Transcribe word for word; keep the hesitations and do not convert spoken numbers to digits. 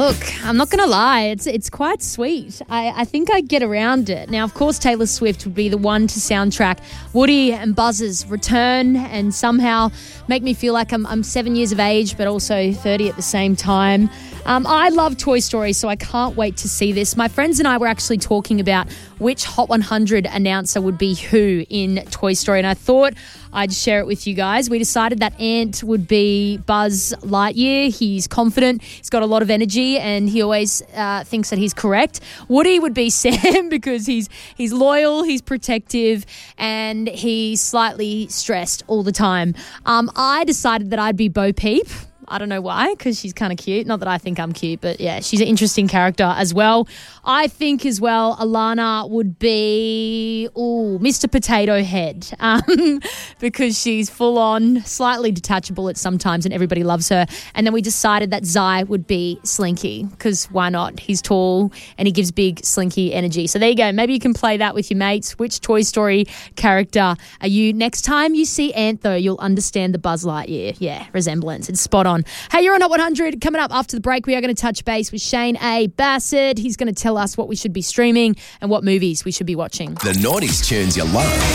Look, I'm not going to lie. It's it's quite sweet. I, I think I get around it. Now, of course, Taylor Swift would be the one to soundtrack Woody and Buzz's return and somehow make me feel like I'm, I'm seven years of age but also thirty at the same time. Um, I love Toy Story, so I can't wait to see this. My friends and I were actually talking about which Hot one hundred announcer would be who in Toy Story, and I thought I'd share it with you guys. We decided that Ant would be Buzz Lightyear. He's confident, he's got a lot of energy, and he always uh, thinks that he's correct. Woody would be Sam because he's he's loyal, he's protective, and he's slightly stressed all the time. Um, I decided that I'd be Bo Peep. I don't know why, because she's kind of cute. Not that I think I'm cute, but yeah, she's an interesting character as well. I think as well, Alana would be, ooh, Mister Potato Head, um, because she's full on, slightly detachable at sometimes, and everybody loves her. And then we decided that Zai would be Slinky, because why not? He's tall and he gives big Slinky energy. So there you go. Maybe you can play that with your mates. Which Toy Story character are you? Next time you see Ant, though, you'll understand the Buzz Lightyear. Yeah, resemblance. It's spot on. Hey, you're on Hot one hundred. Coming up after the break, we are going to touch base with Shane A. Bassett. He's going to tell us what we should be streaming and what movies we should be watching. The nineties tunes you love.